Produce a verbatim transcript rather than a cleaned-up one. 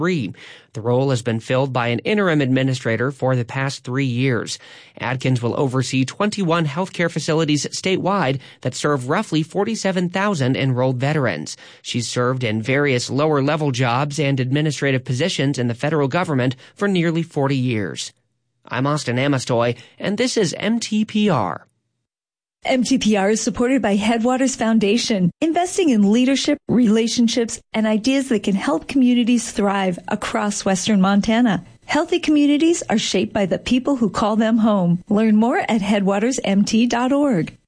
The role has been filled by an interim administrator for the past three years. Adkins will oversee twenty-one healthcare facilities statewide that serve roughly forty-seven thousand enrolled veterans. She's served in various lower-level jobs and administrative positions in the federal government for nearly forty years. I'm Austin Amestoy, and this is M T P R. M T P R is supported by Headwaters Foundation, investing in leadership, relationships, and ideas that can help communities thrive across western Montana. Healthy communities are shaped by the people who call them home. Learn more at headwaters m t dot org.